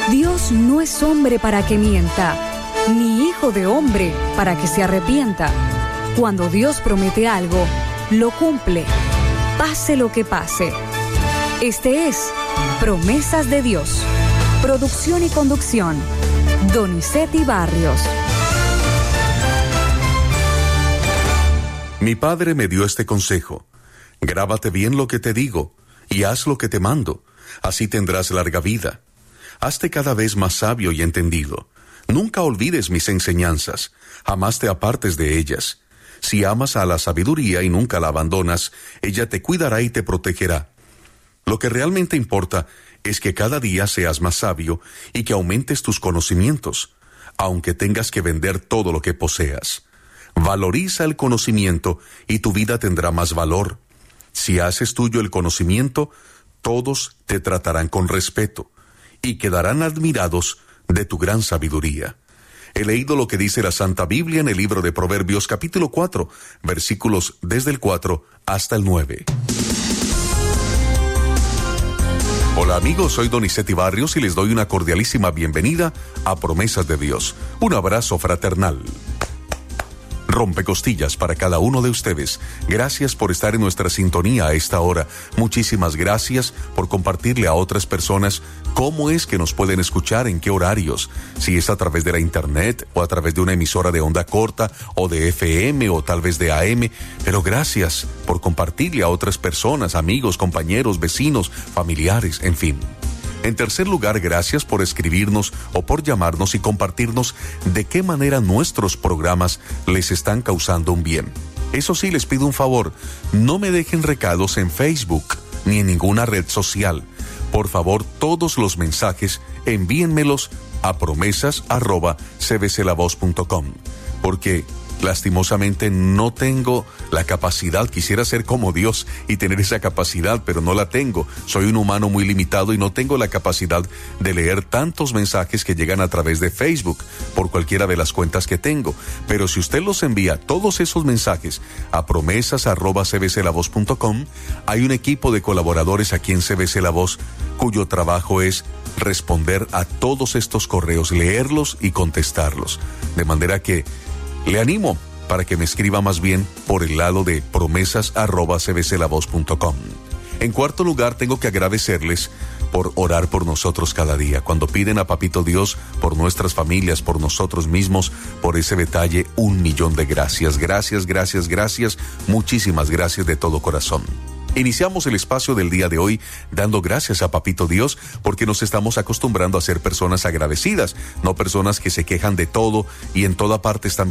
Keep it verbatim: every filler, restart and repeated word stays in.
Dios no es hombre para que mienta, ni hijo de hombre para que se arrepienta. Cuando Dios promete algo, lo cumple, pase lo que pase. Este es Promesas de Dios. Producción y conducción, Donizetti Barrios. Mi padre me dio este consejo: grábate bien lo que te digo y haz lo que te mando, así tendrás larga vida. Hazte cada vez más sabio y entendido. Nunca olvides mis enseñanzas, jamás te apartes de ellas. Si amas a la sabiduría y nunca la abandonas, ella te cuidará y te protegerá. Lo que realmente importa es que cada día seas más sabio y que aumentes tus conocimientos, aunque tengas que vender todo lo que poseas. Valoriza el conocimiento y tu vida tendrá más valor. Si haces tuyo el conocimiento, todos te tratarán con respeto y quedarán admirados de tu gran sabiduría. He leído lo que dice la Santa Biblia en el libro de Proverbios capítulo cuatro, versículos desde el cuatro hasta el nueve. Hola amigos, soy Donizetti Barrios y les doy una cordialísima bienvenida a Promesas de Dios. Un abrazo fraternal. Rompecostillas para cada uno de ustedes. Gracias por estar en nuestra sintonía a esta hora. Muchísimas gracias por compartirle a otras personas cómo es que nos pueden escuchar, en qué horarios, si es a través de la internet o a través de una emisora de onda corta o de F M o tal vez de A M, pero gracias por compartirle a otras personas, amigos, compañeros, vecinos, familiares, en fin. En tercer lugar, gracias por escribirnos o por llamarnos y compartirnos de qué manera nuestros programas les están causando un bien. Eso sí, les pido un favor, no me dejen recados en Facebook ni en ninguna red social. Por favor, todos los mensajes envíenmelos a promesas arroba c b c la voz punto com, porque lastimosamente no tengo la capacidad. Quisiera ser como Dios y tener esa capacidad, pero no la tengo. Soy un humano muy limitado y no tengo la capacidad de leer tantos mensajes que llegan a través de Facebook por cualquiera de las cuentas que tengo. Pero si usted los envía, todos esos mensajes, a promesas arroba c b c la voz punto com, hay un equipo de colaboradores aquí en C B C La Voz cuyo trabajo es responder a todos estos correos, leerlos y contestarlos. De manera que le animo para que me escriba más bien por el lado de promesas arroba c b c la voz punto com. En cuarto lugar, tengo que agradecerles por orar por nosotros cada día. Cuando piden a Papito Dios por nuestras familias, por nosotros mismos, por ese detalle, un millón de gracias. Gracias, gracias, gracias. Muchísimas gracias de todo corazón. Iniciamos el espacio del día de hoy dando gracias a Papito Dios porque nos estamos acostumbrando a ser personas agradecidas, no personas que se quejan de todo y en toda parte están